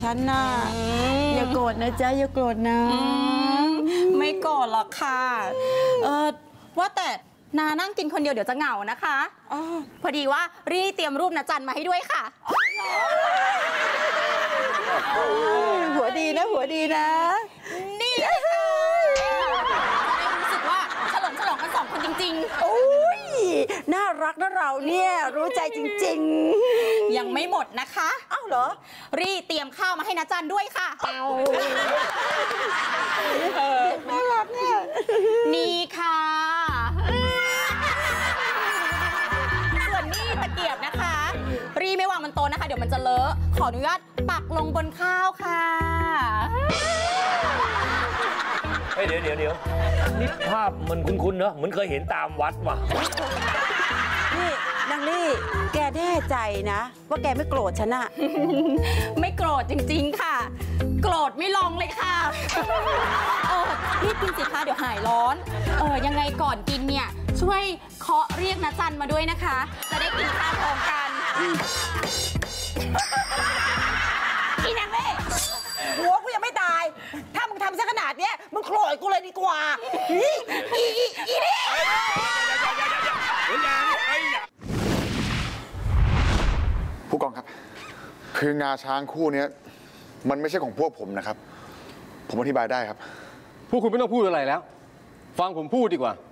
ฉันน่ะอย่าโกรธนะจ๊ะอย่าโกรธนะไม่โกรธหรอกค่ะว่าแต่นานั่งกินคนเดียวเดี๋ยวจะเหงานะคะพอดีว่ารีเตรียมรูปณจันมาให้ด้วยค่ะหัวดีนะหัวดีนะนี่ค่ะรู้สึกว่าฉลองกัน2 คนจริงๆโอ้ยน่ารักนะเราเนี่ยรู้ใจจริงๆยังไม่หมดนะคะอ้าวเหรอรีเตรียมข้าวมาให้ณจันด้วยค่ะน่ารักเนี่ยนี่ค่ะส่วนนี่ตะเกียบนะคะรีไม่วางบนโต๊ะนะคะเดี๋ยวมันจะเลอะขออนุญาตปักลงบนข้าวค่ะเดี๋ยวนี่ภาพมันคุ้นๆเนอะเหมือนเคยเห็นตามวัดว่ะนี่นางลี่แกแน่ใจนะว่าแกไม่โกรธฉันอะไม่โกรธจริงๆค่ะโกรธไม่ลงเลยค่ะรีบกินสิคะเดี๋ยวหายร้อนยังไงก่อนกินเนี่ยช่วยเคาะเรียกณจันมาด้วยนะคะจะได้กินข้าวพร้อมกันอีนางเล่หัวกูยังไม่ตายถ้ามึงทำซะขนาดเนี้ยมึงโกรธกูเลยดีกว่าอีนี่ผู้กองครับคืองาช้างคู่นี้มันไม่ใช่ของพวกผมนะครับผมอธิบายได้ครับพวกคุณไม่ต้องพูดอะไรแล้วฟังผมพูดดีกว่า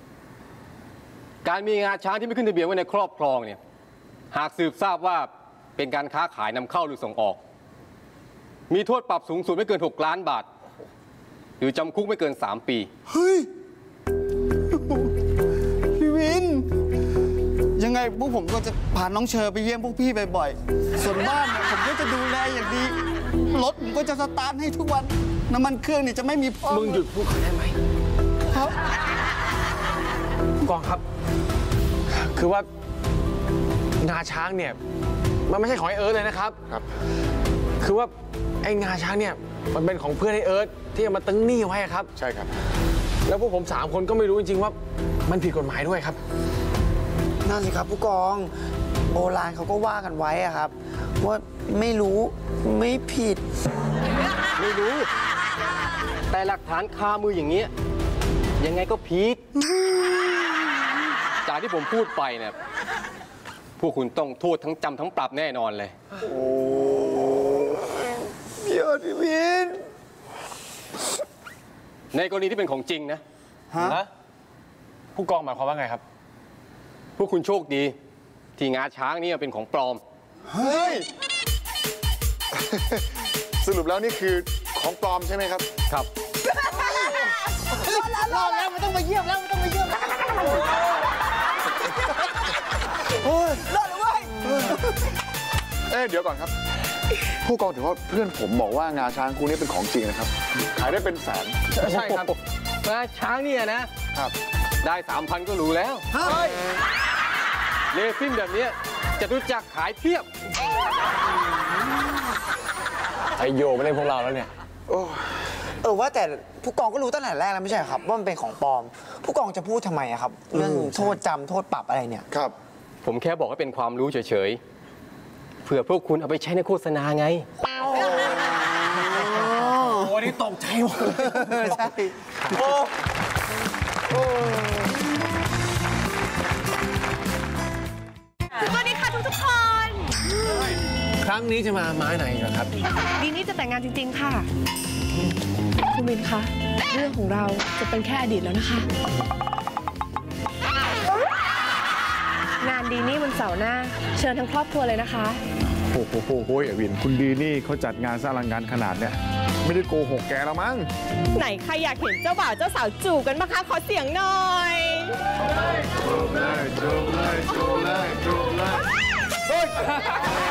การมีงาช้างที่ไม่ขึ้นทะเบียนไว้ในครอบครองเนี่ยหากสืบทราบว่าเป็นการค้าขายนำเข้าหรือส่งออกมีโทษปรับสูงสุดไม่เกิน6 ล้านบาทหรือจำคุกไม่เกิน3 ปีเฮ้ยพี่วินยังไงพวกผมก็จะพาน้องเชอไปเยี่ยมพวกพี่บ่อยๆส่วนบ้านเนี่ยผมก็จะดูแลอย่างดีรถผมก็จะสตาร์ทให้ทุกวันน้ำมันเครื่องนี่จะไม่มีพอมึงหยุดพูดได้ไหมครับกองครับคือว่างาช้างเนี่ยมันไม่ใช่ของไอ้เอิร์ธเลยนะครับครับคือว่าไอ้งาช้างเนี่ยมันเป็นของเพื่อนไอ้เอิร์ธที่เอามาตึงหนี้ไว้ครับใช่ครับแล้วพวกผม3 คนก็ไม่รู้จริงๆว่ามันผิดกฎหมายด้วยครับนั่นสิครับผู้กองโบราณเขาก็ว่ากันไว้อะครับว่าไม่รู้ไม่ผิดไม่รู้แต่หลักฐานคามืออย่างเงี้ยยังไงก็ผิดจากที่ผมพูดไปเนี่ยพวกคุณต้องโทษทั้งจำทั้งปรับแน่นอนเลยโอ้เดี๋ยวพี่วินในกรณีที่เป็นของจริงนะผู้กองหมายความว่าไงครับพวกคุณโชคดีที่งาช้างนี่เป็นของปลอมเฮ้ยสรุปแล้วนี่คือของปลอมใช่ไหมครับครับรอแล้วไม่ต้องมาเยี่ยมแล้วไม่ต้องมาเยี่ยมโอ้ยรอดเลยเดี๋ยวก่อนครับผู้กองถือว่าเพื่อนผมบอกว่างาช้างคู่นี้เป็นของจริงนะครับขายได้เป็นแสนใช่ครับงาช้างเนี่ยนะครับได้ 3,000 ก็รู้แล้วเลซินแบบนี้จะรู้จักขายเพียบไอโยไม่เล่นพวกเราแล้วเนี่ยว่าแต่ผู้กองก็รู้ตั้งแต่แรกแล้วไม่ใช่ครับว่ามันเป็นของปลอมผู้กองจะพูดทำไมครับเรื่องโทษจำโทษปรับอะไรเนี่ยครับผมแค่บอกว่าเป็นความรู้เฉยๆเผื่อพวกคุณเอาไปใช้ในโฆษณาไงโอ้นี่ตกใจหมดใช่สวัสดีค่ะทุกคนครั้งนี้จะมาไม้ไหนกันครับดีนี่จะแต่งงานจริงๆค่ะคุณมินคะเรื่องของเราจะเป็นแค่อดีตแล้วนะคะงานดีนี่วันเสาร์หน้าเชิญทั้งครอบครัวเลยนะคะโอ้โหวินคุณดีนี่เขาจัดงานสร้างงานขนาดเนี้ยไม่ได้โกหกแกแล้วมั้งไหนใครอยากเห็นเจ้าบ่าวเจ้าสาวจูบกันบ้างคะขอเสียงหน่อยจูบเลย